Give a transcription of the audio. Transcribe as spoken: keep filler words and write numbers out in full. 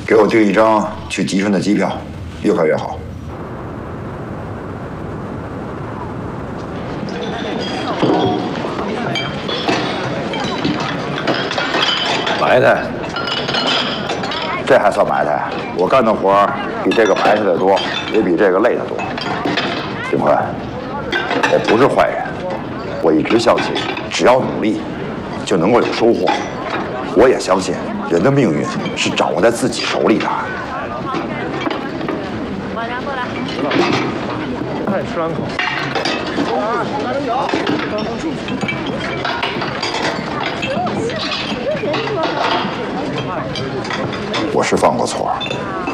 给我订一张去吉春的机票，越快越好。埋汰，这还算埋汰？我干的活儿比这个埋汰的多，也比这个累得多。丁宽，我不是坏人，我一直相信，只要努力，就能够有收获。我也相信，人的命运是掌握在自己手里的。 快吃两口。 我是犯过错，